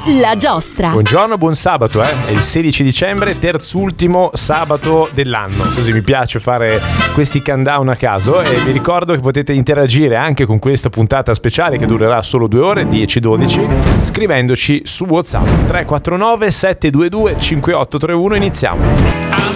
La giostra. Buongiorno, buon sabato, È il 16 dicembre, terzultimo sabato dell'anno. Così mi piace fare questi countdown a caso e vi ricordo che potete interagire anche con questa puntata speciale che durerà solo 2 ore, 10-12, scrivendoci su WhatsApp 349 722 5831. Iniziamo.